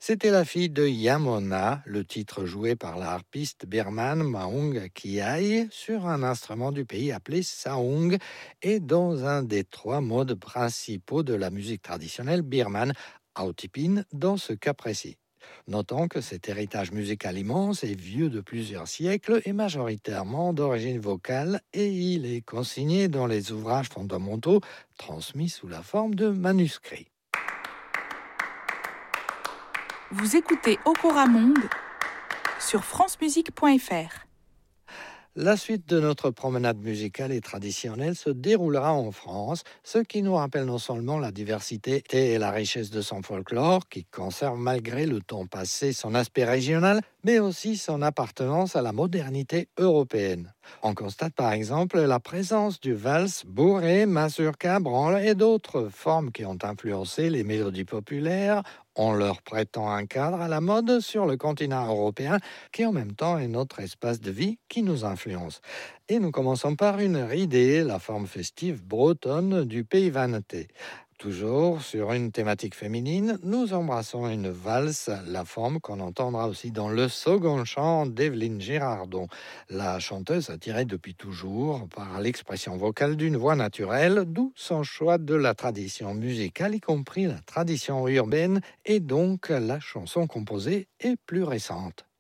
C'était la fille de Yamona, le titre joué par la harpiste birmane Maung Kiai sur un instrument du pays appelé saung et dans un des trois modes principaux de la musique traditionnelle birmane, autipin dans ce cas précis. Notons que cet héritage musical immense est vieux de plusieurs siècles et majoritairement d'origine vocale et il est consigné dans les ouvrages fondamentaux transmis sous la forme de manuscrits. Vous écoutez Okora Monde sur francemusique.fr. La suite de notre promenade musicale et traditionnelle se déroulera en France, ce qui nous rappelle non seulement la diversité et la richesse de son folklore, qui conserve malgré le temps passé son aspect régional, mais aussi son appartenance à la modernité européenne. On constate par exemple la présence du vals, bourré, mazurka, branle et d'autres formes qui ont influencé les mélodies populaires en leur prêtant un cadre à la mode sur le continent européen qui en même temps est notre espace de vie qui nous influence. Et nous commençons par une ridée, la forme festive bretonne du pays vannetais. Toujours sur une thématique féminine, nous embrassons une valse, la forme qu'on entendra aussi dans le second chant d'Evelyne Girardon. La chanteuse attirée depuis toujours par l'expression vocale d'une voix naturelle, d'où son choix de la tradition musicale, y compris la tradition urbaine, et donc la chanson composée est plus récente.